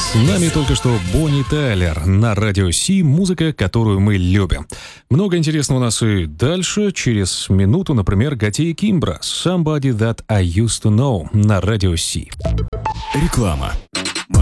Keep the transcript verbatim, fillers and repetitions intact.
С нами только что Бонни Тайлер на Радио Си, музыка, которую мы любим. Много интересного у нас и дальше. Через минуту, например, Готье и Кимбра «Somebody That I Used To Know» на Радио Си. Реклама.